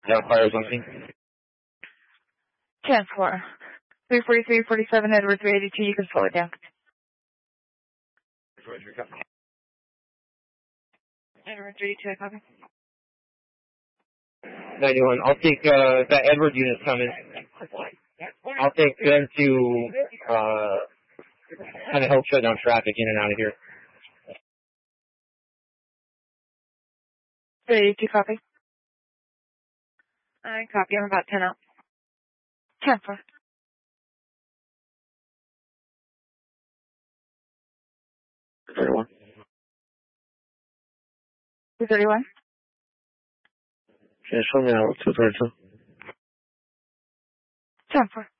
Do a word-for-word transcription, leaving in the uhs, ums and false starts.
No fires on scene. ten four. three forty-three forty-seven Edward three eighty-two, you can slow it down. Edward three eighty-two, I copy. ninety-one, I'll take uh, that Edward unit coming. I'll take them to uh, kind of help shut down traffic in and out of here. three eighty-two, copy. I copy, I'm about ten out. ten four. thirty-one. two thirty-one. Finish for me out, two thirty-two. ten four.